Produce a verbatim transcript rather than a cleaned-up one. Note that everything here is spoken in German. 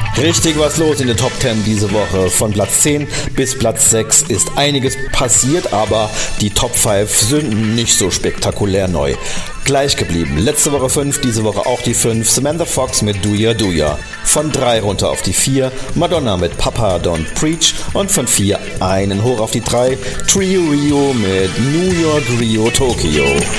Richtig was los in der Top zehn diese Woche. Von Platz zehn bis Platz sechs ist einiges passiert, aber die Top fünf sind nicht so spektakulär neu. Gleich geblieben. Letzte Woche fünf, diese Woche auch die fünf. Samantha Fox mit Do Ya Do Ya. Von drei runter auf die vier. Madonna mit Papa Don't Preach. Und von vier einen hoch auf die drei. Trio Rio mit New York, Rio, Tokyo.